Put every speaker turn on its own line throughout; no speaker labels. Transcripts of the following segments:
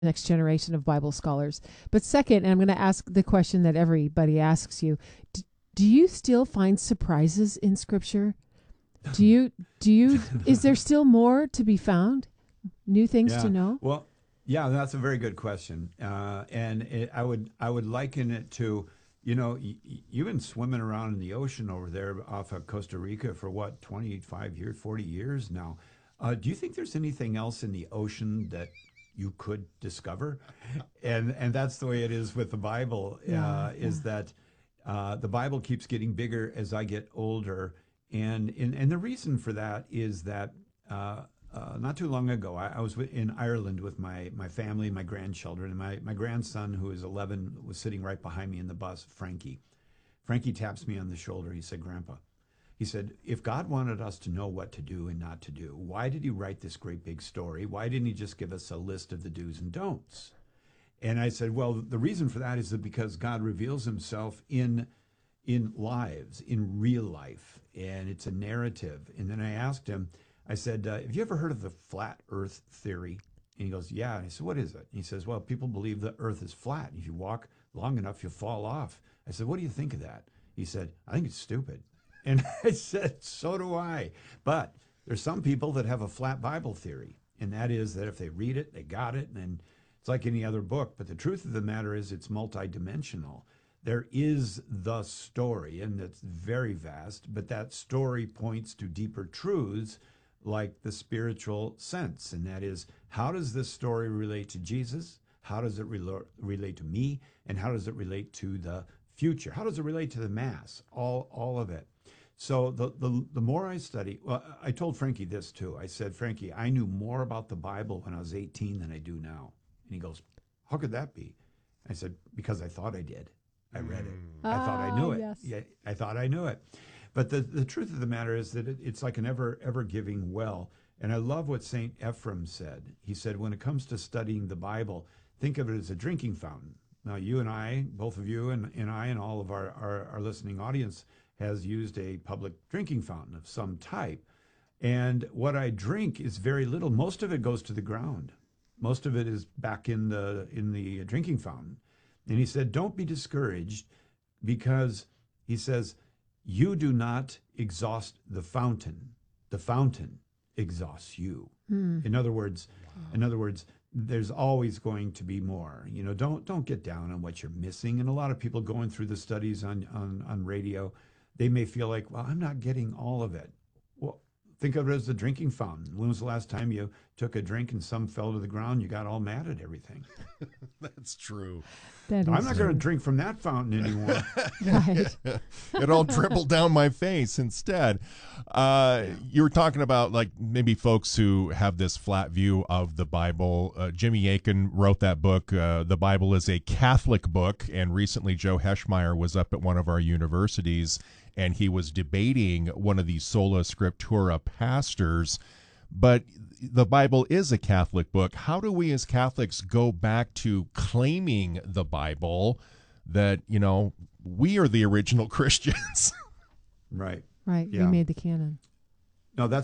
next generation of Bible scholars. But second, and I'm going to ask the question that everybody asks you, do you still find surprises in Scripture? Is there still more to be found? New things to
Yeah.
know?
Well, yeah, that's a very good question, I would liken it to, you've been swimming around in the ocean over there off of Costa Rica for what, 25 years, 40 years now. Do you think there's anything else in the ocean that you could discover? And that's the way it is with the Bible.
Yeah,
Is that the Bible keeps getting bigger as I get older, and the reason for that is that not too long ago, I was in Ireland with my family, my grandchildren, and my grandson, who is 11, was sitting right behind me in the bus, Frankie. Frankie taps me on the shoulder. He said, Grandpa, he said, if God wanted us to know what to do and not to do, why did he write this great big story? Why didn't he just give us a list of the do's and don'ts? And I said, well, the reason for that is that because God reveals himself in lives, in real life, and it's a narrative. And then I asked him, I said, have you ever heard of the flat earth theory? And he goes, yeah. And I said, what is it? And he says, well, people believe the earth is flat. And if you walk long enough, you'll fall off. I said, what do you think of that? He said, I think it's stupid. And I said, so do I. But there's some people that have a flat Bible theory. And that is that if they read it, they got it. And it's like any other book. But the truth of the matter is it's multidimensional. There is the story, and it's very vast, but that story points to deeper truths like the spiritual sense. And that is, how does this story relate to Jesus? How does it relate to me? And how does it relate to the future? How does it relate to the Mass? All of it. So the more I study, well, I told Frankie this too. I said, Frankie, I knew more about the Bible when I was 18 than I do now. And he goes, how could that be? I said, because I thought I did. I read it. I thought I knew it.
Yes.
Yeah, I thought I knew it. But the truth of the matter is that it's like an ever giving well. And I love what St. Ephrem said. He said, when it comes to studying the Bible, think of it as a drinking fountain. Now, you and I, both of you and I and all of our listening audience has used a public drinking fountain of some type. And what I drink is very little. Most of it goes to the ground. Most of it is back in the drinking fountain. And he said, don't be discouraged because, he says, you do not exhaust the fountain. The fountain exhausts you. In other words, there's always going to be more. Don't get down on what you're missing. And a lot of people going through the studies on radio, they may feel like, well, I'm not getting all of it. Well, think of it as a drinking fountain. When was the last time you took a drink and some fell to the ground? You got all mad at everything.
That's true.
I'm not going to drink from that fountain anymore.
Right.
It all dribbled down my face instead. You were talking about like maybe folks who have this flat view of the Bible. Jimmy Akin wrote that book, The Bible is a Catholic Book, and recently Joe Heschmeyer was up at one of our universities, and he was debating one of these sola scriptura pastors. But the Bible is a Catholic book. How do we as Catholics go back to claiming the Bible that, we are the original Christians?
Right.
Right.
Yeah.
We made the canon.
No, that's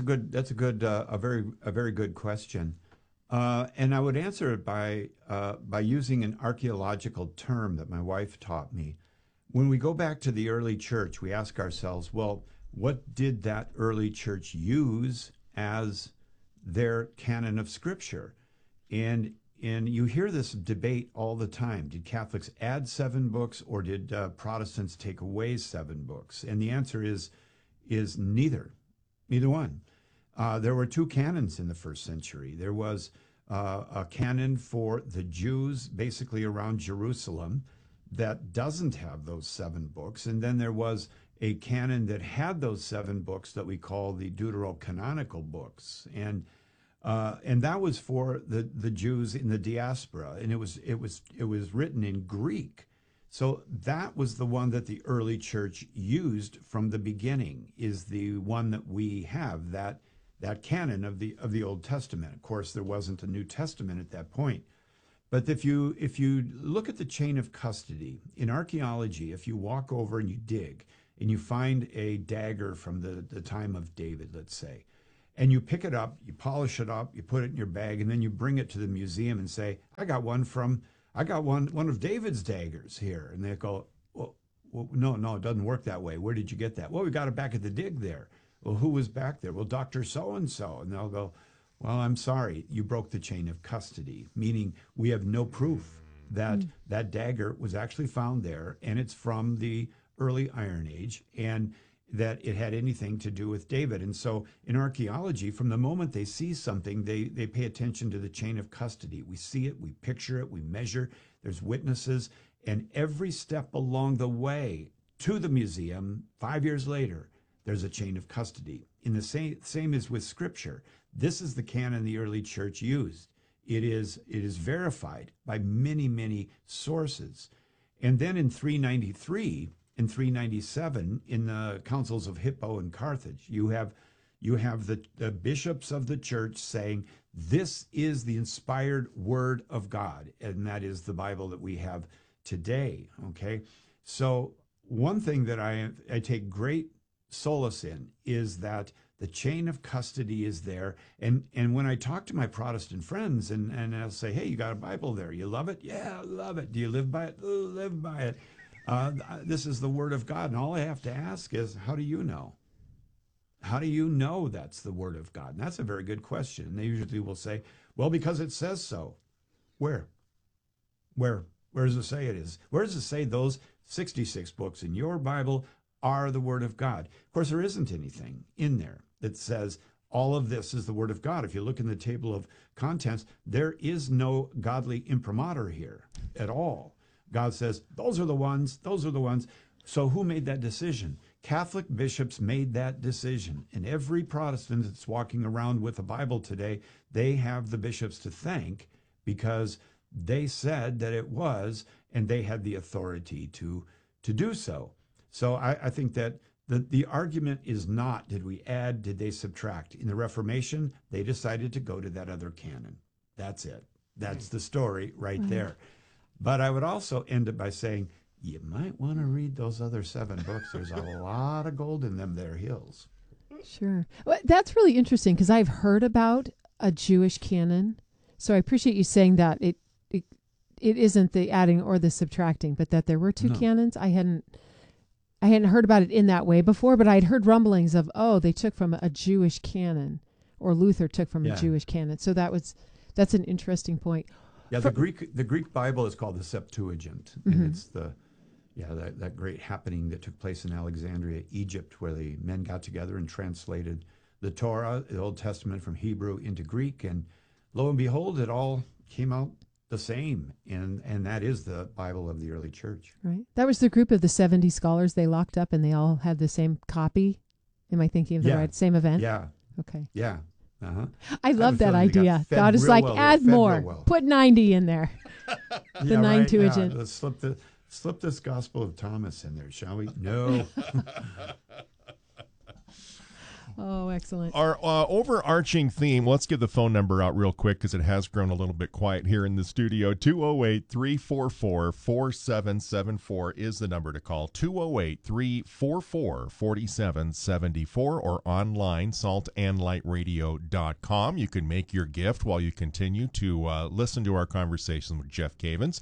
a very good question. And I would answer it by using an archaeological term that my wife taught me. When we go back to the early church, we ask ourselves, well, what did that early church use as their canon of Scripture? And you hear this debate all the time. Did Catholics add 7 books, or did Protestants take away 7 books? And the answer is neither one. There were 2 canons in the first century. There was a canon for the Jews, basically around Jerusalem, that doesn't have those 7 books. And then there was a canon that had those 7 books that we call the deuterocanonical books. And that was for the Jews in the diaspora. And it was written in Greek. So that was the one that the early church used from the beginning, is the one that we have, that canon of the Old Testament. Of course, there wasn't a New Testament at that point. But if you look at the chain of custody in archaeology, if you walk over and you dig and you find a dagger from the time of David, let's say, and you pick it up, you polish it up, you put it in your bag, and then you bring it to the museum and say, I got one of David's daggers here. And they go, well, no, it doesn't work that way. Where did you get that? Well, we got it back at the dig there. Well, who was back there? Well, Dr. So-and-so. And they'll go, well, I'm sorry, you broke the chain of custody, meaning we have no proof that that dagger was actually found there, and it's from the early Iron Age, and that it had anything to do with David. And so in archaeology, from the moment they see something, they pay attention to the chain of custody. We see it, we picture it, we measure, there's witnesses, and every step along the way to the museum, 5 years later, there's a chain of custody. In the same as with Scripture, this is the canon the early church used. It is verified by many, many sources. And then in 393 and 397, in the councils of Hippo and Carthage, you have the bishops of the church saying, this is the inspired word of God, and that is the Bible that we have today, okay? So one thing that I take great solace in is that the chain of custody is there. And when I talk to my Protestant friends and I'll say, hey, you got a Bible there. You love it? Yeah, I love it. Do you live by it? Live by it. This is the Word of God. And all I have to ask is, how do you know? How do you know that's the Word of God? And that's a very good question. And they usually will say, well, because it says so. Where? Where does it say it is? Where does it say those 66 books in your Bible are the Word of God? Of course, there isn't anything in there that says all of this is the Word of God. If you look in the table of contents, there is no godly imprimatur here at all. God says, those are the ones, those are the ones. So who made that decision? Catholic bishops made that decision. And every Protestant that's walking around with a Bible today, they have the bishops to thank because they said that it was, and they had the authority to do so. So I think that the argument is not, did we add, did they subtract? In the Reformation, they decided to go to that other canon. That's it. That's the story right there. But I would also end it by saying, you might want to read those other 7 books. There's a lot of gold in them there hills.
Sure. Well, that's really interesting because I've heard about a Jewish canon. So I appreciate you saying that it isn't the adding or the subtracting, but that there were 2 canons. I hadn't heard about it in that way before, but I'd heard rumblings of, they took from a Jewish canon, or Luther took from a Jewish canon. So that's an interesting point.
Yeah, the Greek Bible is called the Septuagint, and it's that great happening that took place in Alexandria, Egypt, where the men got together and translated the Torah, the Old Testament, from Hebrew into Greek, and lo and behold, it all came out the same, and that is the Bible of the early church.
Right. That was the group of the 70 scholars they locked up, and they all had the same copy. Am I thinking of the right same event?
Yeah.
Okay.
Yeah.
I love that idea. God is like, add more. Put 90 in there. The 9-Tuagint.
Let's slip this Gospel of Thomas in there, shall we? No.
Oh, excellent.
Our overarching theme, let's give the phone number out real quick because it has grown a little bit quiet here in the studio. 208-344-4774 is the number to call. 208-344-4774 or online, saltandlightradio.com. You can make your gift while you continue to listen to our conversation with Jeff Cavins.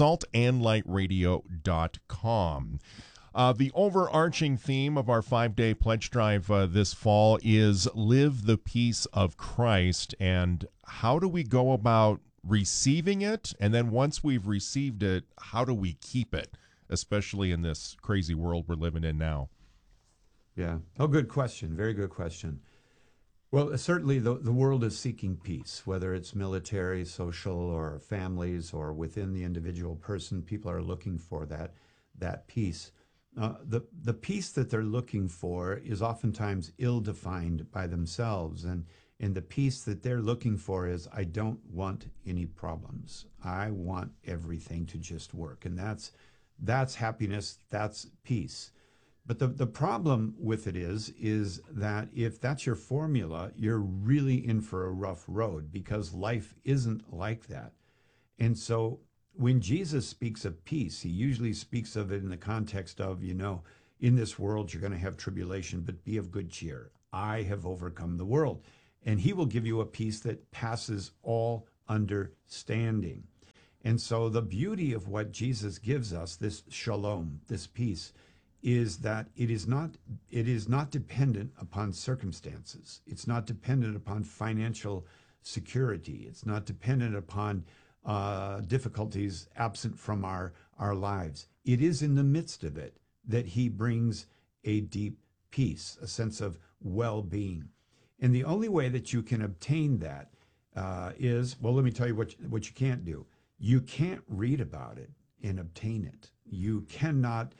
saltandlightradio.com. The overarching theme of our 5-day pledge drive this fall is Live the Peace of Christ. And how do we go about receiving it? And then once we've received it, how do we keep it, especially in this crazy world we're living in now?
Yeah. Oh, good question. Very good question. Well, certainly the world is seeking peace, whether it's military, social, or families, or within the individual person. People are looking for that peace. The peace that they're looking for is oftentimes ill-defined by themselves, and the peace that they're looking for is, I don't want any problems. I want everything to just work, and that's happiness, that's peace. But the problem with it is that if that's your formula, you're really in for a rough road, because life isn't like that. And so when Jesus speaks of peace, he usually speaks of it in the context of, in this world you're going to have tribulation, but be of good cheer. I have overcome the world. and he will give you a peace that passes all understanding. And so the beauty of what Jesus gives us, this shalom, this peace, is that it is not dependent upon circumstances. It's not dependent upon financial security. It's not dependent upon difficulties absent from our lives. It is in the midst of it that he brings a deep peace, a sense of well-being. And the only way that you can obtain that is, well, let me tell you what you can't do. You can't read about it and obtain it. You cannot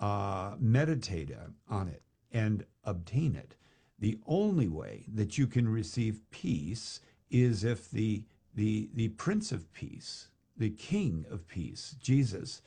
meditate on it and obtain it. The only way that you can receive peace is if the Prince of Peace, the King of Peace, Jesus,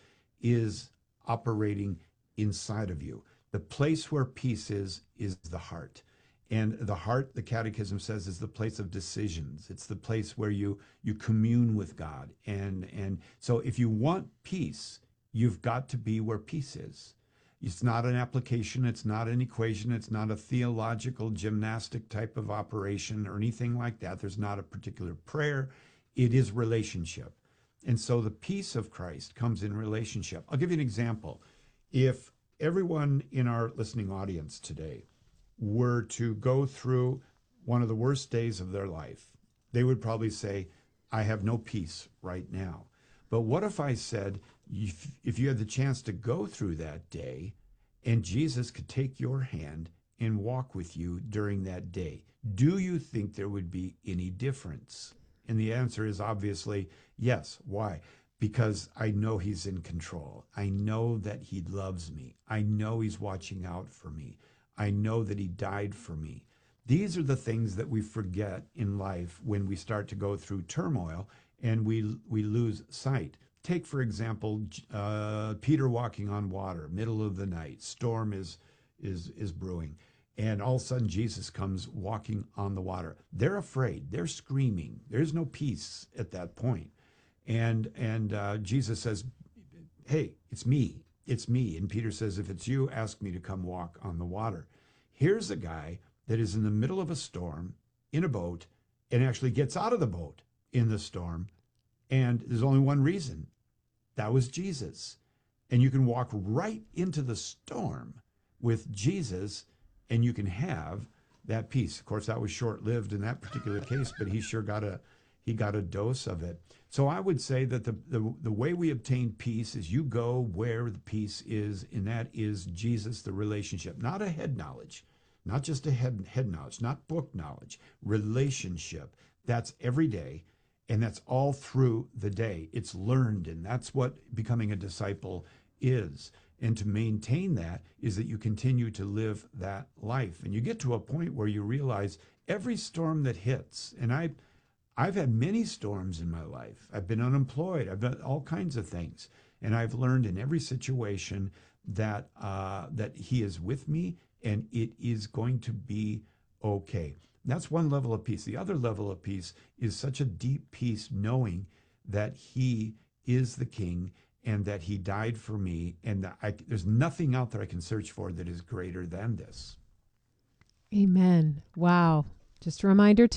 is operating inside of you. The place where peace is the heart. And the heart, the Catechism says, is the place of decisions. It's the place where you commune with God. And so if you want peace, you've got to be where peace is. It's not an application. It's not an equation. It's not a theological gymnastic type of operation or anything like that. There's not a particular prayer. It is relationship. And so the peace of Christ comes in relationship. I'll give you an example. If everyone in our listening audience today were to go through one of the worst days of their life, they would probably say, I have no peace right now. But what if I said, if you had the chance to go through that day and Jesus could take your hand and walk with you during that day, do you think there would be any difference? And the answer is obviously yes. Why? Because I know he's in control. I know that he loves me. I know he's watching out for me. I know that he died for me. These are the things that we forget in life when we start to go through turmoil and we lose sight. Take, for example, Peter walking on water, middle of the night, storm is brewing, and all of a sudden Jesus comes walking on the water. They're afraid. They're screaming. There's no peace at that point. And Jesus says, hey, it's me. It's me. And Peter says, if it's you, ask me to come walk on the water. Here's a guy that is in the middle of a storm in a boat and actually gets out of the boat in the storm. And there's only one reason. That was Jesus. And you can walk right into the storm with Jesus and you can have that peace. Of course, that was short-lived in that particular case, but he sure got a dose of it. So I would say that the way we obtain peace is you go where the peace is, and that is Jesus, the relationship, not a head knowledge, not just a head knowledge, not book knowledge, relationship. That's every day, and that's all through the day. It's learned, and that's what becoming a disciple is. And to maintain that is that you continue to live that life. And you get to a point where you realize every storm that hits, and I've had many storms in my life. I've been unemployed. I've done all kinds of things. And I've learned in every situation that that he is with me and it is going to be okay. That's one level of peace. The other level of peace is such a deep peace knowing that he is the king and that he died for me and that there's nothing out there I can search for that is greater than this.
Amen. Wow. Just a reminder,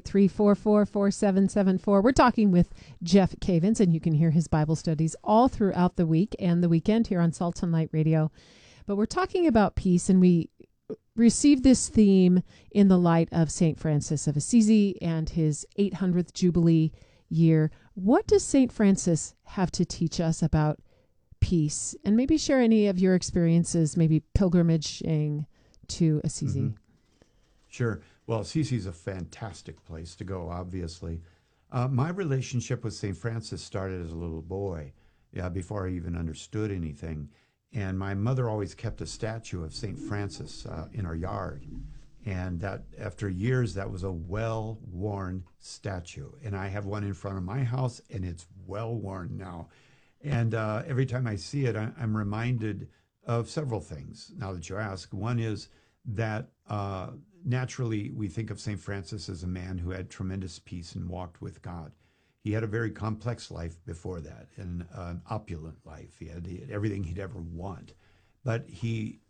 208-344-4774. We're talking with Jeff Cavins, and you can hear his Bible studies all throughout the week and the weekend here on Salt and Light Radio. But we're talking about peace, and we received this theme in the light of St. Francis of Assisi and his 800th Jubilee year. What does St. Francis have to teach us about peace? And maybe share any of your experiences, maybe pilgrimaging to Assisi.
Mm-hmm. Sure. Well, Assisi is a fantastic place to go, obviously. My relationship with St. Francis started as a little boy, before I even understood anything. And my mother always kept a statue of St. Francis in our yard. And that after years, that was a well-worn statue. And I have one in front of my house, and it's well-worn now. And every time I see it, I'm reminded of several things, now that you ask. One is that naturally, we think of St. Francis as a man who had tremendous peace and walked with God. He had a very complex life before that, and an opulent life. He had everything he'd ever want. But he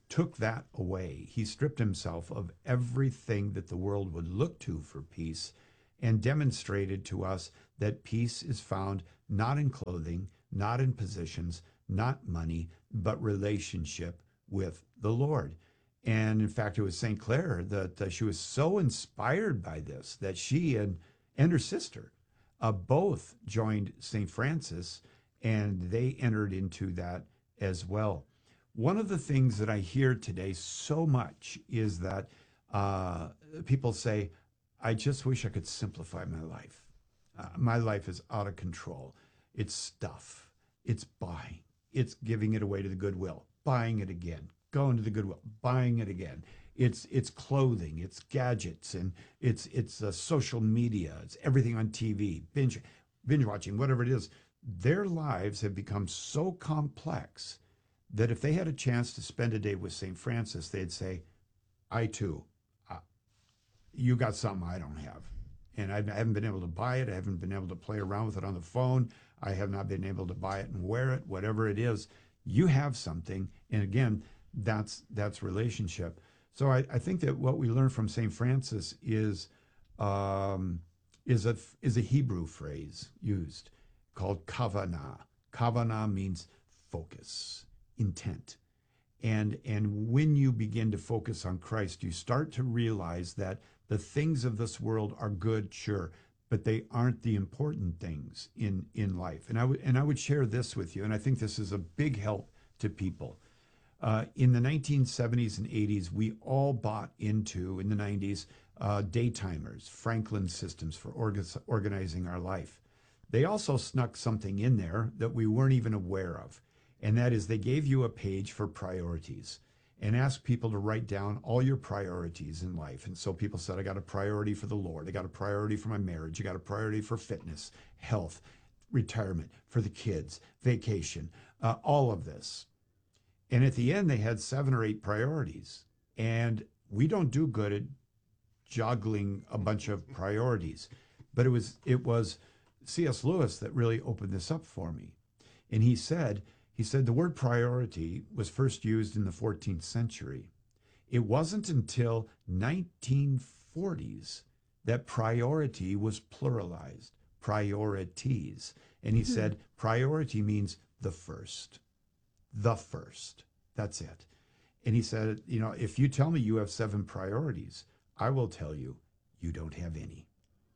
took that away. He stripped himself of everything that the world would look to for peace and demonstrated to us that peace is found not in clothing, not in positions, not money, but relationship with the Lord. And in fact, it was St. Clare that she was so inspired by this that she and her sister both joined St. Francis, and they entered into that as well. One of the things that I hear today so much is that people say, I just wish I could simplify my life. My life is out of control. It's stuff. It's buying. It's giving it away to the Goodwill, buying it again, going to the Goodwill, buying it again. It's clothing, it's gadgets, and it's social media. It's everything on TV, binge watching, whatever it is. Their lives have become so complex that if they had a chance to spend a day with St. Francis, they'd say, I too, you got something I don't have. And I haven't been able to buy it. I haven't been able to play around with it on the phone. I have not been able to buy it and wear it, whatever it is. You have something. And again, that's relationship. So I think that what we learn from St. Francis is a Hebrew phrase used called kavanah. Kavanah means focus, intent. And when you begin to focus on Christ, you start to realize that the things of this world are good, sure, but they aren't the important things in life. And I would share this with you, and I think this is a big help to people. In the 1970s and 80s, we all bought into, in the 90s, daytimers, Franklin systems for organizing our life. They also snuck something in there that we weren't even aware of, and that is they gave you a page for priorities and asked people to write down all your priorities in life. And so people said, I got a priority for the Lord. I got a priority for my marriage. I got a priority for fitness, health, retirement, for the kids, vacation, all of this. And at the end, they had 7 or 8 priorities. And we don't do good at juggling a bunch of priorities. But it was C.S. Lewis that really opened this up for me. And he said the word priority was first used in the 14th century. It wasn't until 1940s that priority was pluralized, priorities. And he said priority means the first. The first. That's it. And he said, if you tell me you have 7 priorities, I will tell you you don't have any.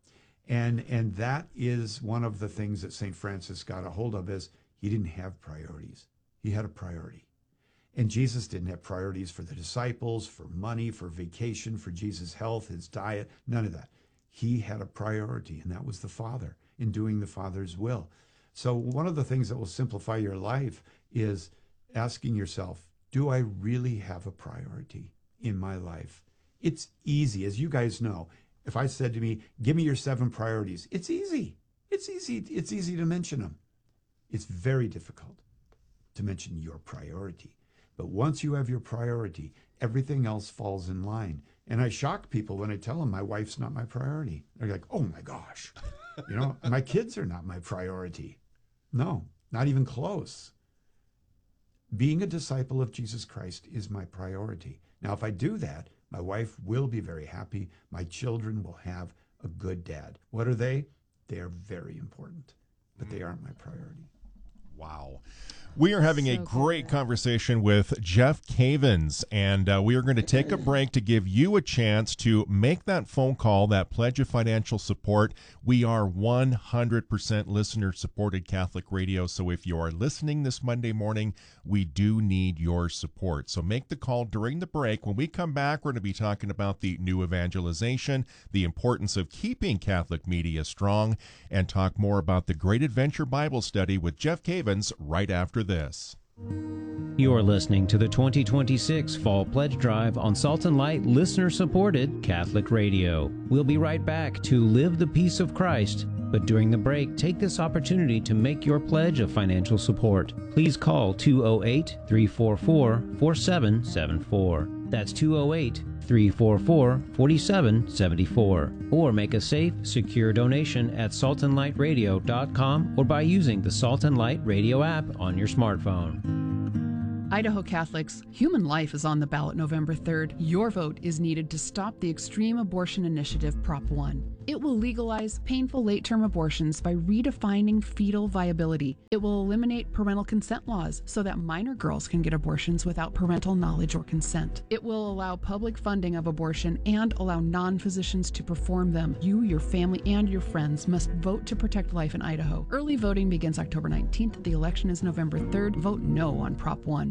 And that is one of the things that St. Francis got a hold of is he didn't have priorities. He had a priority. And Jesus didn't have priorities for the disciples, for money, for vacation, for Jesus' health, his diet, none of that. He had a priority, and that was the Father, in doing the Father's will. So one of the things that will simplify your life is asking yourself, do I really have a priority in my life? It's easy. As you guys know, if I said to me, give me your 7 priorities, it's easy. It's easy. It's easy to mention them. It's very difficult to mention your priority. But once you have your priority, everything else falls in line. And I shock people when I tell them my wife's not my priority. They're like, oh my gosh, my kids are not my priority. No, not even close. Being a disciple of Jesus Christ is my priority. Now, if I do that, my wife will be very happy. My children will have a good dad. What are they? They are very important, but they aren't my priority.
Wow. We are having a great conversation with Jeff Cavins, and we are going to take a break to give you a chance to make that phone call, that pledge of financial support. We are 100% listener-supported Catholic radio, so if you are listening this Monday morning, we do need your support. So make the call during the break. When we come back, we're going to be talking about the new evangelization, the importance of keeping Catholic media strong, and talk more about the Great Adventure Bible Study with Jeff Cavins right after this.
You're listening to the 2026 Fall Pledge Drive on Salt and Light listener-supported Catholic Radio. We'll be right back to Live the Peace of Christ, but during the break, take this opportunity to make your pledge of financial support. Please call 208-344-4774. That's 208-344-4774. Or make a safe, secure donation at saltandlightradio.com or by using the Salt and Light Radio app on your smartphone.
Idaho Catholics, human life is on the ballot November 3rd. Your vote is needed to stop the Extreme Abortion Initiative Prop 1. It will legalize painful late-term abortions by redefining fetal viability. It will eliminate parental consent laws so that minor girls can get abortions without parental knowledge or consent. It will allow public funding of abortion and allow non-physicians to perform them. You, your family, and your friends must vote to protect life in Idaho. Early voting begins October 19th. The election is November 3rd. Vote no on Prop 1.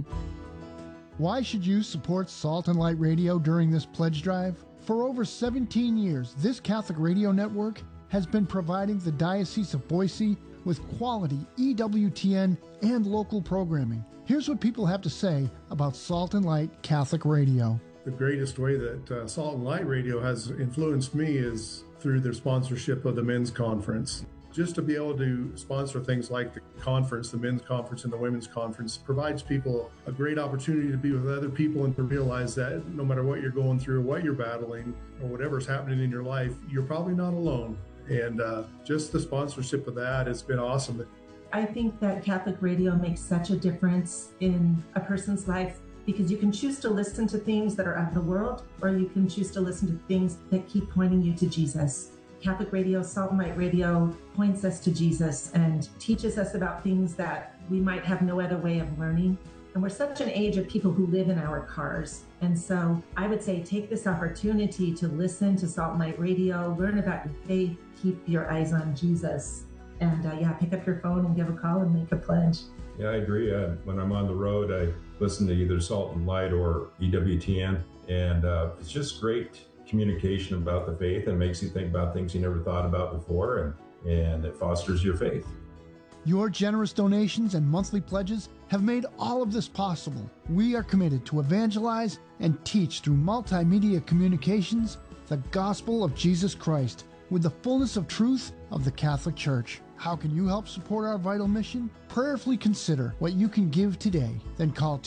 Why should you support Salt and Light Radio during this pledge drive? For over 17 years, this Catholic radio network has been providing the Diocese of Boise with quality EWTN and local programming. Here's what people have to say about Salt and Light Catholic Radio.
The greatest way that Salt and Light Radio has influenced me is through their sponsorship of the men's conference. Just to be able to sponsor things like the conference, the men's conference and the women's conference, provides people a great opportunity to be with other people and to realize that no matter what you're going through, what you're battling, or whatever's happening in your life, you're probably not alone. And just the sponsorship of that has been awesome.
I think that Catholic radio makes such a difference in a person's life, because you can choose to listen to things that are of the world, or you can choose to listen to things that keep pointing you to Jesus. Catholic radio, Salt and Light Radio, points us to Jesus and teaches us about things that we might have no other way of learning. And we're such an age of people who live in our cars. And so I would say take this opportunity to listen to Salt and Light Radio, learn about your faith, keep your eyes on Jesus. And pick up your phone and give a call and make a pledge.
Yeah, I agree. When I'm on the road, I listen to either Salt and Light or EWTN. And it's just great communication about the faith and makes you think about things you never thought about before, and it fosters your faith.
Your generous donations and monthly pledges have made all of this possible. We are committed to evangelize and teach through multimedia communications the gospel of Jesus Christ with the fullness of truth of the Catholic Church. How can you help support our vital mission? Prayerfully consider what you can give today. Then call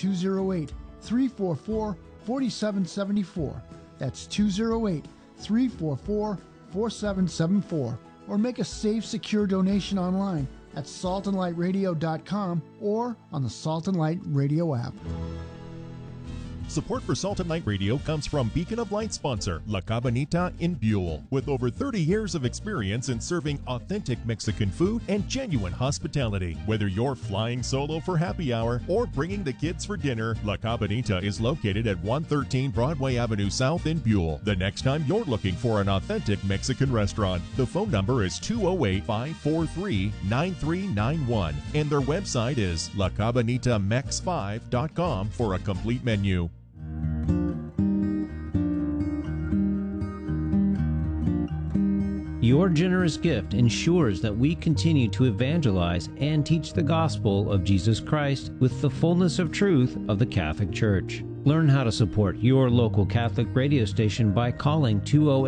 208-344-4774. That's 208-344-4774. Or make a safe, secure donation online at saltandlightradio.com or on the Salt and Light Radio app.
Support for Salt and Light Radio comes from Beacon of Light sponsor La Cabanita in Buell. With over 30 years of experience in serving authentic Mexican food and genuine hospitality. Whether you're flying solo for happy hour or bringing the kids for dinner, La Cabanita is located at 113 Broadway Avenue South in Buell. The next time you're looking for an authentic Mexican restaurant, the phone number is 208-543-9391 and their website is lacabanitamex5.com for a complete menu.
Your generous gift ensures that we continue to evangelize and teach the gospel of Jesus Christ with the fullness of truth of the Catholic Church. Learn how to support your local Catholic radio station by calling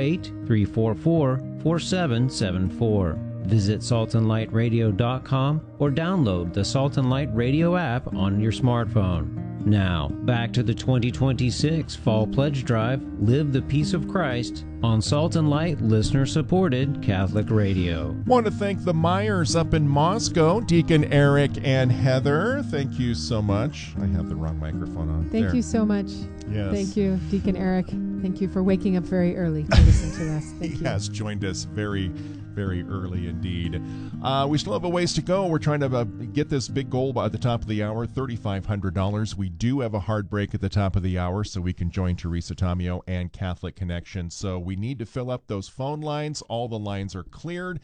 208-344-4774. Visit saltandlightradio.com or download the Salt and Light Radio app on your smartphone. Now, back to the 2026 Fall Pledge Drive, Live the Peace of Christ, on Salt and Light listener-supported Catholic Radio.
Want to thank the Myers up in Moscow, Deacon Eric and Heather. Thank you so much. I have the wrong microphone on.
Thank you so much.
Yes.
Thank you, Deacon Eric. Thank you for waking up very early to listen to us. Thank you.
He has joined us very, very early indeed. We still have a ways to go. We're trying to get this big goal by the top of the hour, $3,500. We do have a hard break at the top of the hour so we can join Teresa Tomeo and Catholic Connection. So we need to fill up those phone lines. All the lines are cleared.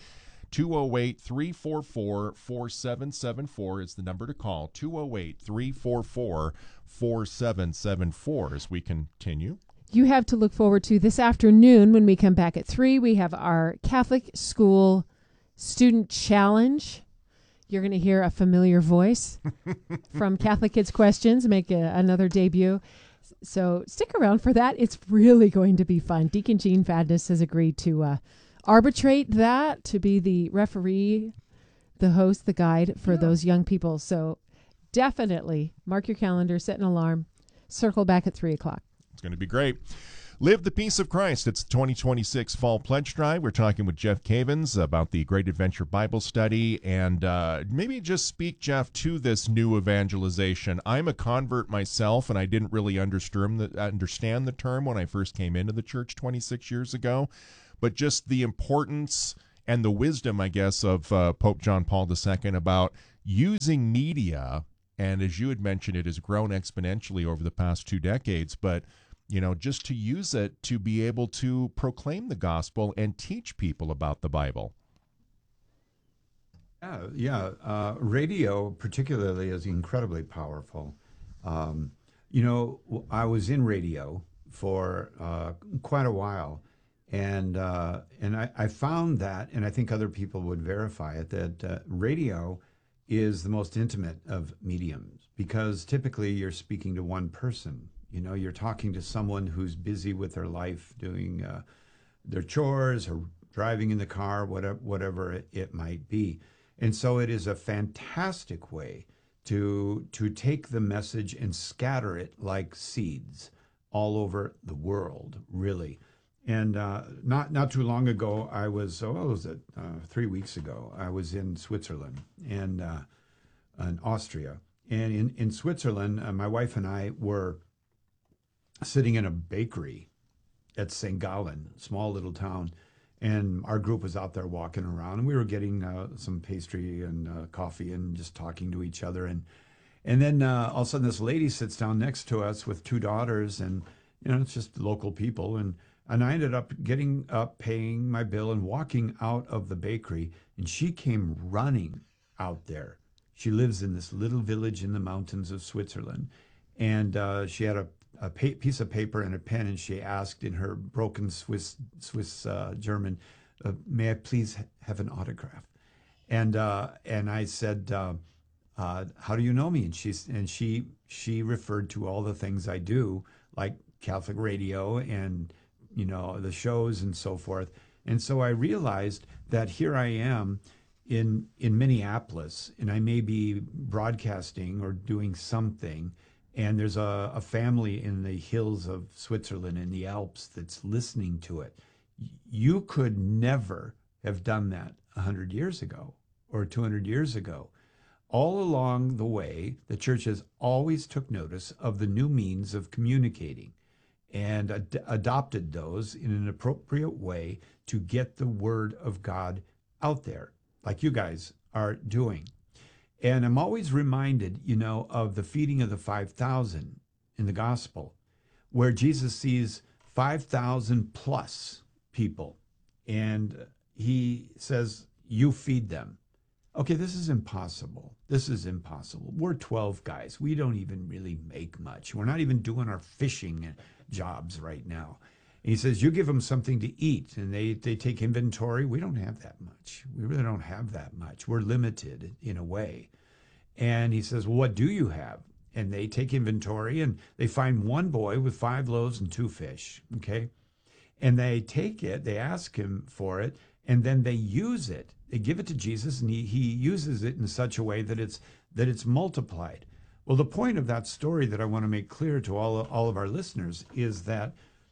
208-344-4774 is the number to call. 208-344-4774 as we continue.
You have to look forward to this afternoon when we come back at 3. We have our Catholic School Student Challenge. You're going to hear a familiar voice from Catholic Kids Questions make another debut. So stick around for that. It's really going to be fun. Deacon Gene Fadness has agreed to arbitrate that, to be the referee, the host, the guide for those young people. So definitely mark your calendar, set an alarm, circle back at 3 o'clock.
It's going to be great. Live the Peace of Christ. It's 2026 Fall Pledge Drive. We're talking with Jeff Cavins about the Great Adventure Bible Study. And maybe just speak, Jeff, to this new evangelization. I'm a convert myself, and I didn't really understand the term when I first came into the church 26 years ago. But just the importance and the wisdom, I guess, of Pope John Paul II about using media. And as you had mentioned, it has grown exponentially over the past 2 decades. But just to use it to be able to proclaim the gospel and teach people about the Bible. Radio
particularly is incredibly powerful. I was in radio for quite a while, and I found that, and I think other people would verify it, that radio is the most intimate of mediums, because typically you're speaking to one person. You're talking to someone who's busy with their life, doing their chores or driving in the car, whatever it might be. And so it is a fantastic way to take the message and scatter it like seeds all over the world, really. And not too long ago, I was, 3 weeks ago, I was in Switzerland and in Austria. And in Switzerland, my wife and I were sitting in a bakery at St. Gallen, small little town, and our group was out there walking around, and we were getting some pastry and coffee and just talking to each other. And then all of a sudden this lady sits down next to us with 2 daughters, and it's just local people. And I ended up getting up, paying my bill, and walking out of the bakery, and she came running out there. She lives in this little village in the mountains of Switzerland, and she had a piece of paper and a pen, and she asked in her broken Swiss German, "May I please have an autograph?" And I said, "How do you know me?" And she referred to all the things I do, like Catholic radio and the shows and so forth. And so I realized that here I am in Minneapolis, and I may be broadcasting or doing something, and there's a family in the hills of Switzerland in the Alps that's listening to it. You could never have done that 100 years ago or 200 years ago. All along the way, the church has always took notice of the new means of communicating and adopted those in an appropriate way to get the word of God out there, like you guys are doing. And I'm always reminded, of the feeding of the 5,000 in the gospel, where Jesus sees 5,000 plus people, and he says, "You feed them." Okay, this is impossible. We're 12 guys. We don't even really make much. We're not even doing our fishing jobs right now. And he says, "You give them something to eat," and they take inventory. We don't have that much. We really don't have that much. We're limited in a way. And he says, "Well, what do you have?" And they take inventory, and they find one boy with 5 loaves and 2 fish, okay? And they take it, they ask him for it, and then they use it. They give it to Jesus, and he uses it in such a way that it's multiplied. Well, the point of that story that I want to make clear to all of our listeners is that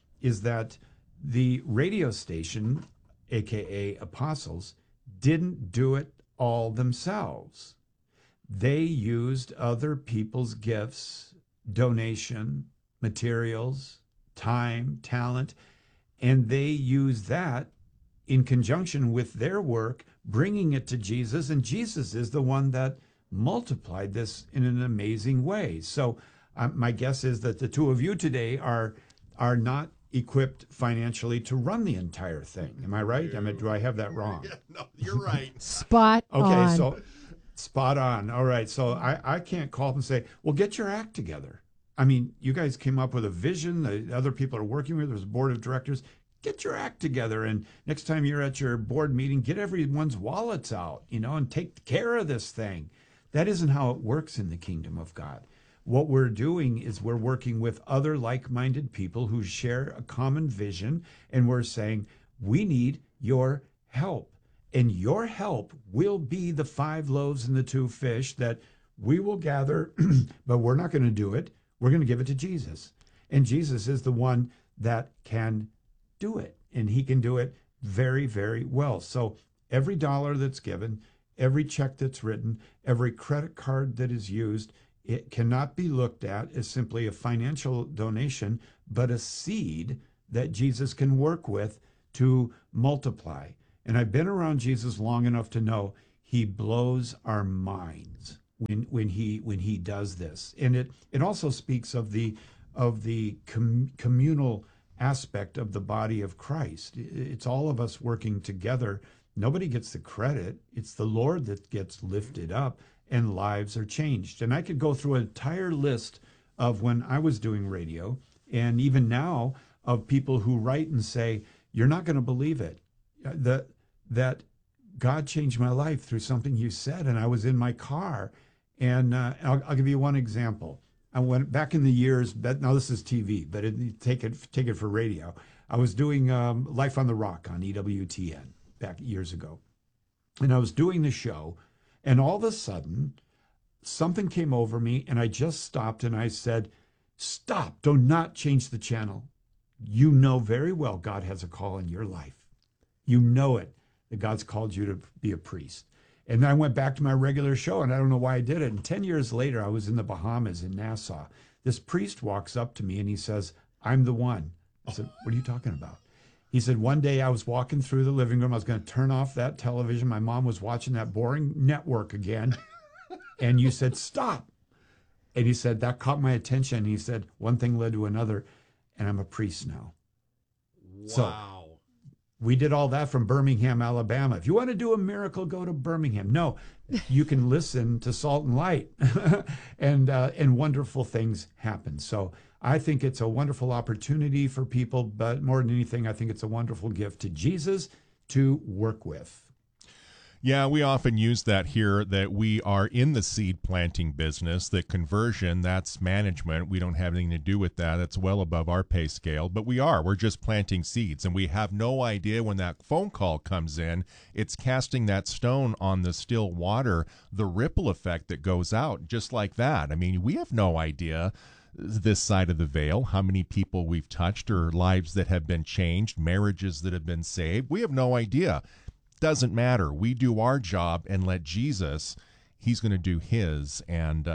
the radio station, aka Apostles, didn't do it all themselves. They used other people's gifts, donation, materials, time, talent, and they used that in conjunction with their work, bringing it to Jesus, and Jesus is the one that multiplied this in an amazing way. So my guess is that the 2 of you today are not equipped financially to run the entire thing. Am I right? Do I have that wrong?
Yeah, no, you're right.
Spot on.
Okay, so spot on. All right, so I can't call up and say, "Well, get your act together." I mean, you guys came up with a vision. The other people are working with. There's a board of directors. Get your act together, and next time you're at your board meeting, get everyone's wallets out, and take care of this thing. That isn't how it works in the kingdom of God. What we're doing is we're working with other like-minded people who share a common vision, and we're saying, we need your help. And your help will be the 5 loaves and the 2 fish that we will gather, but we're not going to do it. We're going to give it to Jesus. And Jesus is the one that can do it, and he can do it very, very well. So every dollar that's given, every check that's written, every credit card that is used, it cannot be looked at as simply a financial donation, but a seed that Jesus can work with to multiply. And I've been around Jesus long enough to know he blows our minds when he does this. And it also speaks of the communal aspect of the body of Christ. It's all of us working together. Nobody gets the credit. It's the Lord that gets lifted up, and lives are changed. And I could go through an entire list of when I was doing radio, and even now, of people who write and say, you're not going to believe it, that God changed my life through something you said. And I was in my car, and I'll give you one example. I went back in the years, but now this is TV, but take it for radio. I was doing Life on the Rock on EWTN back years ago. And I was doing the show, and all of a sudden, something came over me, and I just stopped, and I said, stop, do not change the channel. You know very well God has a call in your life. You know it, that God's called you to be a priest. And then I went back to my regular show, and I don't know why I did it. And 10 years later, I was in the Bahamas in Nassau. This priest walks up to me, and he says, I'm the one. I said, what are you talking about? He said, one day I was walking through the living room. I was going to turn off that television. My mom was watching that boring network again. And you said, stop. And he said, that caught my attention. And he said, one thing led to another, and I'm a priest now.
Wow.
So we did all that from Birmingham, Alabama. If you want to do a miracle, go to Birmingham. No, you can listen to Salt and Light, and wonderful things happen. So I think it's a wonderful opportunity for people, but more than anything, I think it's a wonderful gift to Jesus to work with.
Yeah, we often use that here, that we are in the seed planting business, that conversion, that's management. We don't have anything to do with that. That's well above our pay scale, but we're just planting seeds, and we have no idea when that phone call comes in, it's casting that stone on the still water, the ripple effect that goes out just like that. I mean, we have no idea this side of the veil, how many people we've touched, or lives that have been changed, marriages that have been saved. We have no idea. Doesn't matter. We do our job and let Jesus, he's going to do his. And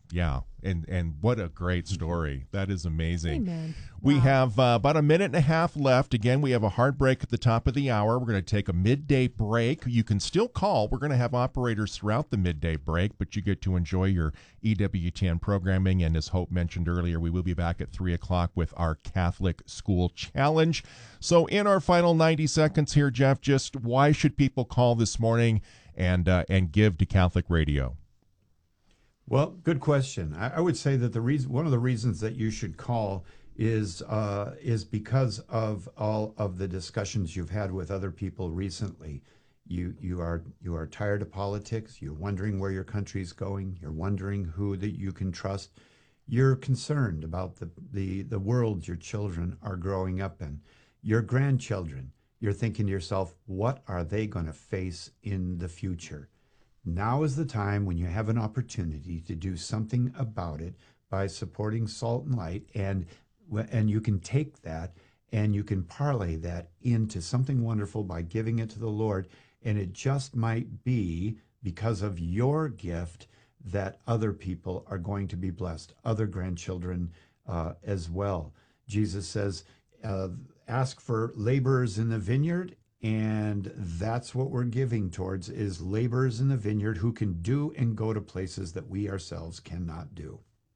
and what a great story. That is amazing.
Amen.
We
Wow.
have about a minute and a half left. Again, we have a hard break at the top of the hour. We're going to take a midday break. You can still call. We're going to have operators throughout the midday break, but you get to enjoy your EWTN programming. And as Hope mentioned earlier, we will be back at 3 o'clock with our Catholic School Challenge. So in our final 90 seconds here, Jeff, just why should people call this morning and give to Catholic Radio?
Well, good question. I would say that one of the reasons that you should call is because of all of the discussions you've had with other people recently. You are tired of politics. You're wondering where your country's going. You're wondering who that you can trust. You're concerned about the world your children are growing up in. Your grandchildren. You're thinking to yourself, what are they going to face in the future? Now is the time when you have an opportunity to do something about it by supporting Salt and Light, and you can take that and you can parlay that into something wonderful by giving it to the Lord. And it just might be because of your gift that other people are going to be blessed, other grandchildren as well. Jesus says, ask for laborers in the vineyard. And that's what we're giving towards, is laborers in the vineyard who can do and go to places that we ourselves cannot do.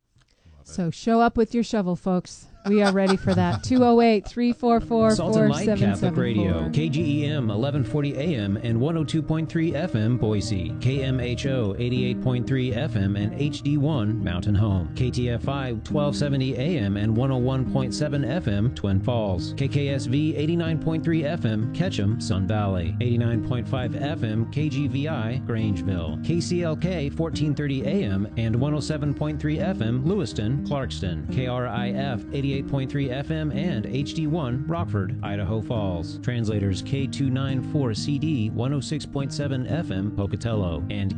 So show up with your shovel, folks. We are ready for that. 208-344-4774.
Salt and Light Catholic Radio, KGEM 1140 AM and 102.3 FM Boise, KMHO 88.3 FM and HD1 Mountain Home, KTFI 1270 AM and 101.7 FM Twin Falls, KKSV 89.3 FM Ketchum Sun Valley, 89.5 FM KGVI Grangeville, KCLK 1430 AM and 107.3 FM Lewiston, Clarkston, KRIF 88.3 FM and HD1 Rockford, Idaho Falls. Translators K294CD 106.7 FM Pocatello and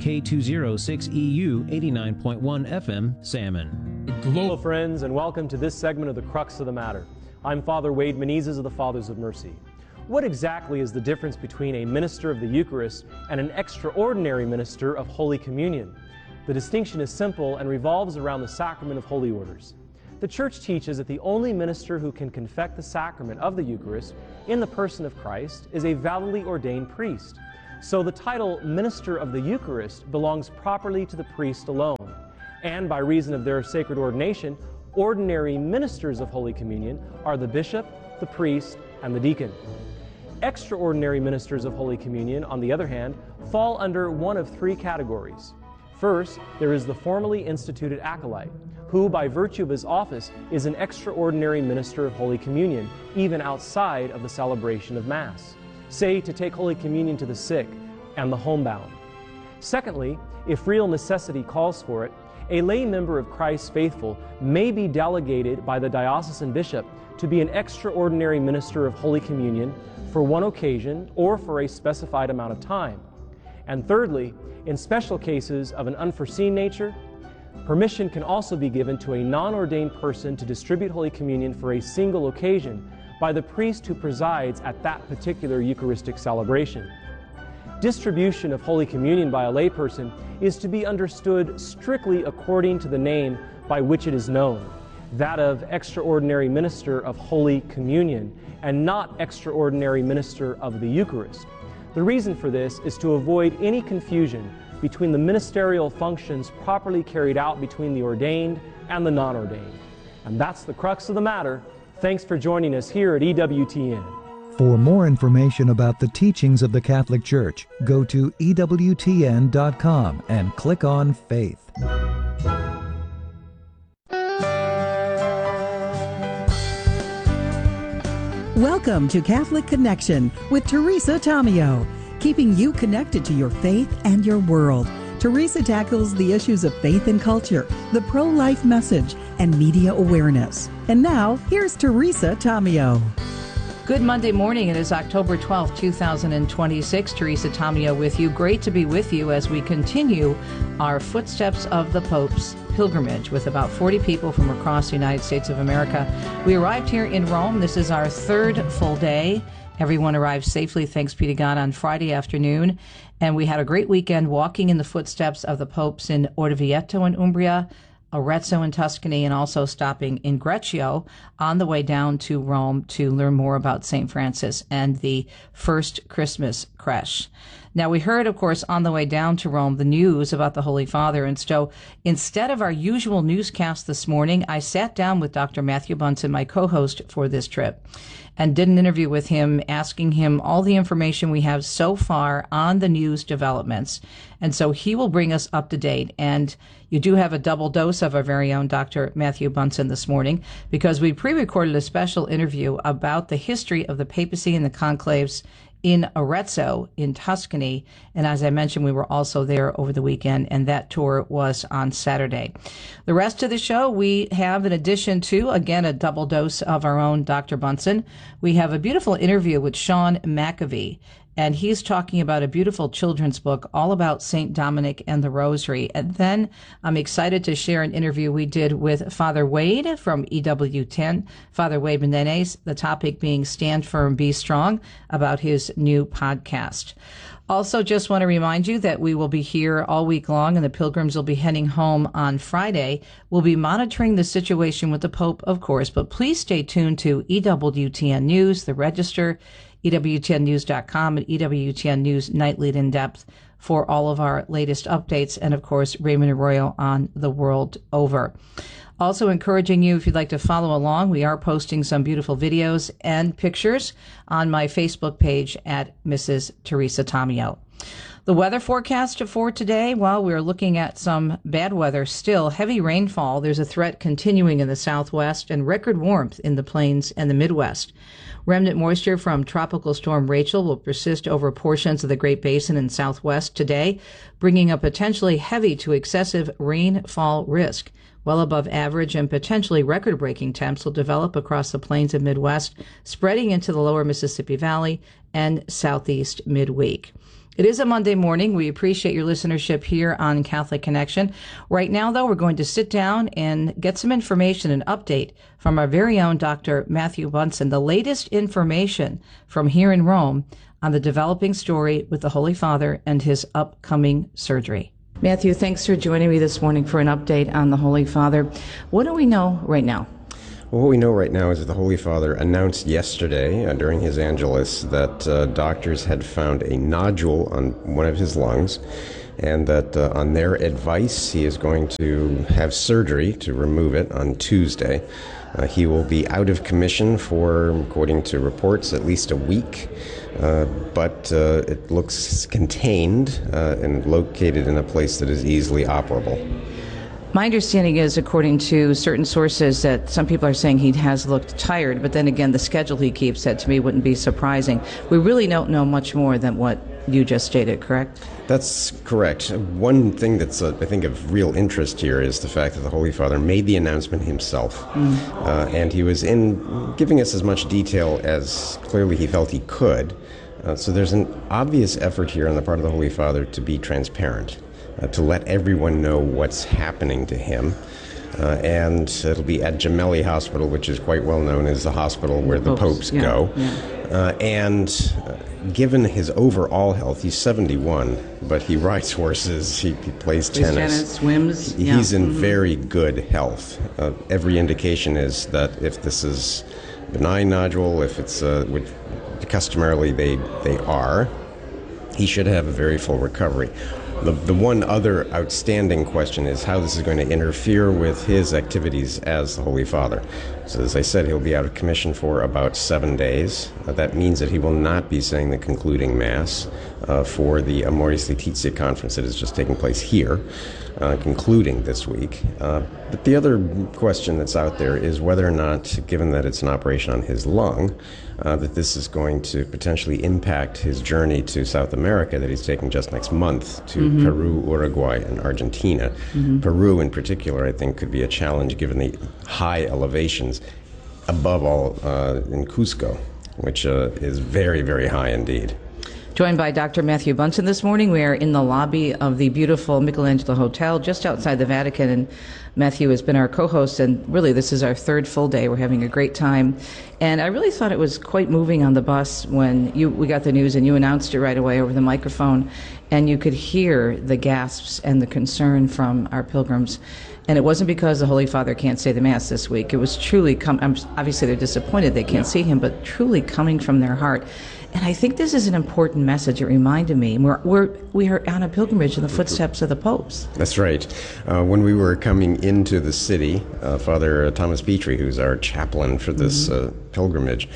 K206EU 89.1 FM Salmon.
Hello friends, and welcome to this segment of The Crux of the Matter. I'm Father Wade Menezes of the Fathers of Mercy. What exactly is the difference between a minister of the Eucharist and an extraordinary minister of Holy Communion? The distinction is simple and revolves around the sacrament of holy orders. The Church teaches that the only minister who can confect the sacrament of the Eucharist in the person of Christ is a validly ordained priest. So the title Minister of the Eucharist belongs properly to the priest alone. And by reason of their sacred ordination, ordinary ministers of Holy Communion are the bishop, the priest, and the deacon. Extraordinary ministers of Holy Communion, on the other hand, fall under one of three categories. First, there is the formally instituted acolyte, who, by virtue of his office, is an extraordinary minister of Holy Communion, even outside of the celebration of Mass. Say, to take Holy Communion to the sick and the homebound. Secondly, if real necessity calls for it, a lay member of Christ's faithful may be delegated by the diocesan bishop to be an extraordinary minister of Holy Communion for one occasion or for a specified amount of time. And thirdly, in special cases of an unforeseen nature, permission can also be given to a non-ordained person to distribute Holy Communion for a single occasion by the priest who presides at that particular Eucharistic celebration. Distribution of Holy Communion by a layperson is to be understood strictly according to the name by which it is known, that of extraordinary minister of Holy Communion, and not extraordinary minister of the Eucharist. The reason for this is to avoid any confusion between the ministerial functions properly carried out between the ordained and the non-ordained. And that's the crux of the matter. Thanks for joining us here at EWTN.
For more information about the teachings of the Catholic Church, go to EWTN.com and click on Faith.
Welcome to Catholic Connection with Teresa Tomeo, keeping you connected to your faith and your world. Teresa tackles the issues of faith and culture, the pro-life message, and media awareness. And now, here's Teresa Tomeo.
Good Monday morning. It is October 12th, 2026. Teresa Tomeo with you. Great to be with you as we continue our Footsteps of the Pope's pilgrimage with about 40 people from across the United States of America. We arrived here in Rome. This is our third full day. Everyone arrived safely, thanks be to God, on Friday afternoon. And we had a great weekend walking in the footsteps of the popes in Orvieto in Umbria, Arezzo in Tuscany, and also stopping in Greccio on the way down to Rome to learn more about St. Francis and the first Christmas creche. Now, we heard, of course, on the way down to Rome, the news about the Holy Father. And so instead of our usual newscast this morning, I sat down with Dr. Matthew Bunson, my co-host for this trip, and did an interview with him, asking him all the information we have so far on the news developments. And so he will bring us up to date. And you do have a double dose of our very own Dr. Matthew Bunson this morning, because we pre-recorded a special interview about the history of the papacy and the conclaves in Arezzo in Tuscany. And as I mentioned, we were also there over the weekend, and that tour was on Saturday. The rest of the show, we have, in addition to, again, a double dose of our own Dr. Bunson, we have a beautiful interview with Sean McAvee. And he's talking about a beautiful children's book all about St. Dominic and the Rosary. And then I'm excited to share an interview we did with Father Wade from EWTN, Father Wade Menezes, the topic being Stand Firm, Be Strong, about his new podcast. Also, just want to remind you that we will be here all week long, and the pilgrims will be heading home on Friday. We'll be monitoring the situation with the Pope, of course, but please stay tuned to EWTN News, the Register, EWTNnews.com, and EWTN News Nightly in Depth for all of our latest updates, and of course, Raymond Arroyo on the world over. Also encouraging you, if you'd like to follow along, we are posting some beautiful videos and pictures on my Facebook page at Mrs. Teresa Tomeo. The weather forecast for today, well, we're looking at some bad weather still. Heavy rainfall. There's a threat continuing in the southwest, and record warmth in the plains and the Midwest. Remnant moisture from Tropical Storm Rachel will persist over portions of the Great Basin and Southwest today, bringing a potentially heavy to excessive rainfall risk. Well above average and potentially record-breaking temps will develop across the plains of Midwest, spreading into the lower Mississippi Valley and southeast midweek. It is a Monday morning. We appreciate your listenership here on Catholic Connection. Right now, though, we're going to sit down and get some information, an update from our very own Dr. Matthew Bunson, the latest information from here in Rome on the developing story with the Holy Father and his upcoming surgery. Matthew, thanks for joining me this morning for an update on the Holy Father. What do we know right now?
Well, what we know right now is that the Holy Father announced yesterday during his Angelus that doctors had found a nodule on one of his lungs, and that on their advice he is going to have surgery to remove it on Tuesday. He will be out of commission for, according to reports, at least a week, but it looks contained and located in a place that is easily operable.
My understanding is, according to certain sources, that some people are saying he has looked tired, but then again, the schedule he keeps, that to me wouldn't be surprising. We really don't know much more than what you just stated, correct?
That's correct. One thing that's, I think, of real interest here is the fact that the Holy Father made the announcement himself. And he was in giving us as much detail as clearly he felt he could. So there's an obvious effort here on the part of the Holy Father to be transparent. To let everyone know what's happening to him. And it'll be at Gemelli Hospital, which is quite well known as the hospital where the popes go. And given his overall health, he's 71, but he rides horses, he plays tennis,
swims.
He's in very good health. Every indication is that if this is a benign nodule, if it's which customarily they are, he should have a very full recovery. The one other outstanding question is how this is going to interfere with his activities as the Holy Father. So as I said, he'll be out of commission for about 7 days. That means that he will not be saying the concluding Mass for the Amoris Laetitia conference that is just taking place here, concluding this week. But the other question that's out there is whether or not, given that it's an operation on his lung, that this is going to potentially impact his journey to South America that he's taking just next month to Peru, Uruguay, and Argentina. Peru in particular, I think, could be a challenge given the high elevations, above all in Cusco, which is very, very high indeed.
Joined by Dr. Matthew Bunson this morning. We are in the lobby of the beautiful Michelangelo Hotel just outside the Vatican, and Matthew has been our co-host, and really this is our third full day. We're having a great time, and I really thought it was quite moving on the bus when we got the news and you announced it right away over the microphone, and you could hear the gasps and the concern from our pilgrims. And it wasn't because the Holy Father can't say the Mass this week. It was truly, obviously they're disappointed they can't see him, but truly coming from their heart. And I think this is an important message. It reminded me, we are on a pilgrimage in the footsteps of the popes.
That's right. When we were coming into the city, Father Thomas Petrie, who's our chaplain for this pilgrimage,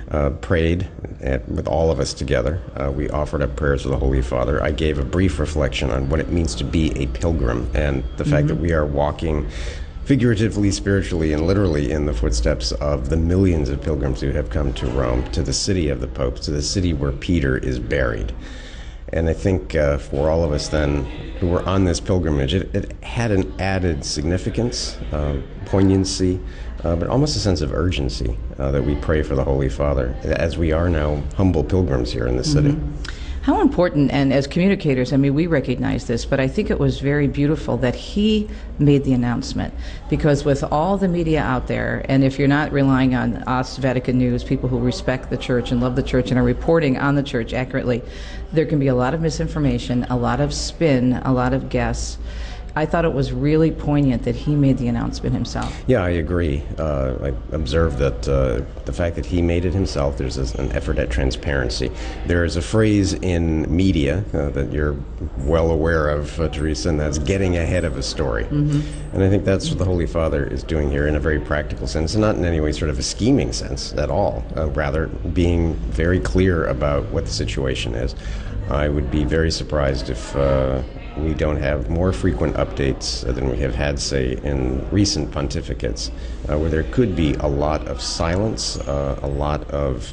prayed with all of us together. We offered up prayers for the Holy Father. I gave a brief reflection on what it means to be a pilgrim and the fact that we are walking figuratively, spiritually, and literally in the footsteps of the millions of pilgrims who have come to Rome, to the city of the popes, to the city where Peter is buried. And I think for all of us then who were on this pilgrimage, it had an added significance, poignancy, but almost a sense of urgency that we pray for the Holy Father, as we are now humble pilgrims here in the city.
How important, and as communicators, I mean, we recognize this, but I think it was very beautiful that he made the announcement, because with all the media out there, and if you're not relying on us, Vatican News, people who respect the Church and love the Church and are reporting on the Church accurately, there can be a lot of misinformation, a lot of spin, a lot of guess. I thought it was really poignant that he made the announcement himself.
Yeah, I agree. I observed that the fact that he made it himself, there's an effort at transparency. There is a phrase in media that you're well aware of, Teresa, and that's getting ahead of a story. And I think that's what the Holy Father is doing here in a very practical sense, and not in any way sort of a scheming sense at all, rather being very clear about what the situation is. I would be very surprised if we don't have more frequent updates than we have had, say, in recent pontificates, where there could be a lot of silence, a lot of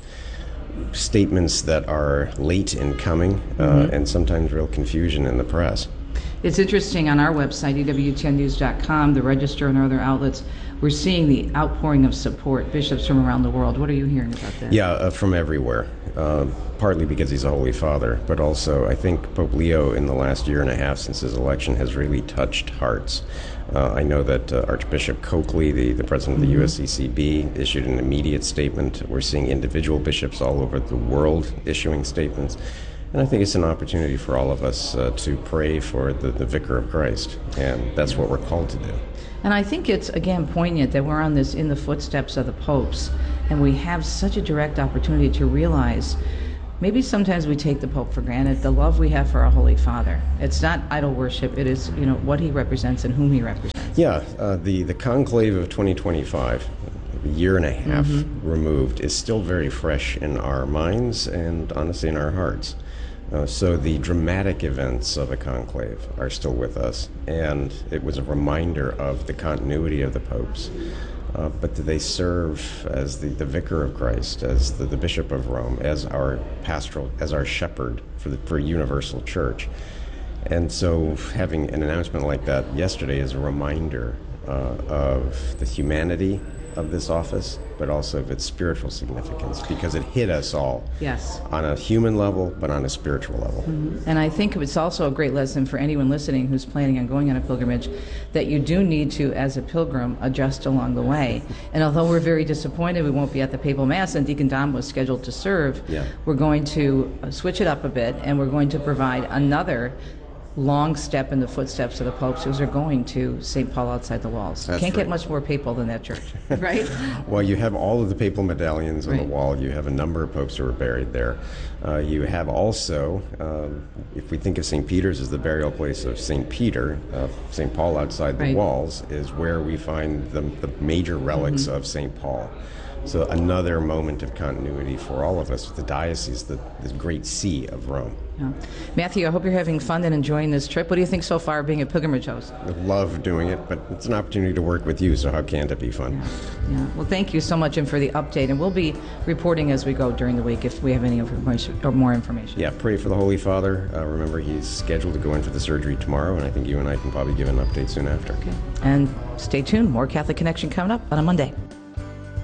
statements that are late in coming, and sometimes real confusion in the press.
It's interesting, on our website, EWTNnews.com, the Register and other outlets, we're seeing the outpouring of support, bishops from around the world. What are you hearing about that?
Yeah, from everywhere. partly because he's a Holy Father, but also I think Pope Leo in the last year and a half since his election has really touched hearts. I know that Archbishop Coakley, the president of the USCCB, issued an immediate statement. We're seeing individual bishops all over the world issuing statements. And I think it's an opportunity for all of us to pray for the Vicar of Christ, and that's what we're called to do.
And I think it's, again, poignant that we're on this in the footsteps of the popes, and we have such a direct opportunity to realize maybe sometimes we take the Pope for granted, the love we have for our Holy Father. It's not idol worship, it is, what he represents and whom he represents.
Yeah, the conclave of 2025, a year and a half removed, is still very fresh in our minds and honestly in our hearts. So the dramatic events of the conclave are still with us, and it was a reminder of the continuity of the popes. But they serve as the Vicar of Christ, as the Bishop of Rome, as our pastoral, as our shepherd for universal church. And so having an announcement like that yesterday is a reminder of the humanity of this office, but also of its spiritual significance, because it hit us all.
Yes.
On a human level, but on a spiritual level.
And I think it's also a great lesson for anyone listening who's planning on going on a pilgrimage, that you do need to, as a pilgrim, adjust along the way. And although we're very disappointed we won't be at the Papal Mass and Deacon Dom was scheduled to serve, we're going to switch it up a bit, and we're going to provide another long step in the footsteps of the popes who are going to St. Paul outside the walls.
That's
Can't
right.
get much more papal than that church, right?
Well, you have all of the papal medallions on the wall. You have a number of popes who are buried there. You have also, if we think of St. Peter's as the burial place of St. Peter, St. Paul outside the walls is where we find the major relics of St. Paul. So another moment of continuity for all of us with the diocese, the great see of Rome.
Yeah. Matthew, I hope you're having fun and enjoying this trip. What do you think so far being a pilgrimage host?
I love doing it, but it's an opportunity to work with you, so how can't it be fun?
Yeah. Well, thank you so much, and for the update. And we'll be reporting as we go during the week if we have any information or more information.
Yeah, pray for the Holy Father. Remember, he's scheduled to go in for the surgery tomorrow, and I think you and I can probably give an update soon after.
Okay. And stay tuned. More Catholic Connection coming up on a Monday.